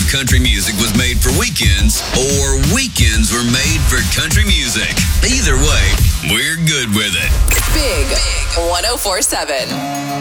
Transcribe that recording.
country music was made for weekends or weekends were made for country music. Either way, we're good with it. Big 104.7.